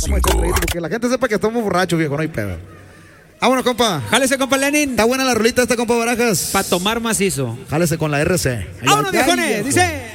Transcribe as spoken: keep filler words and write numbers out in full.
cinco. Que la gente sepa que estamos borrachos, viejo, no hay pedo. Vámonos, compa. Jálese, compa Lenin. Está buena la rolita esta, compa Barajas. Para tomar macizo. Jálese con la R C. Vámonos, viejones. Dice...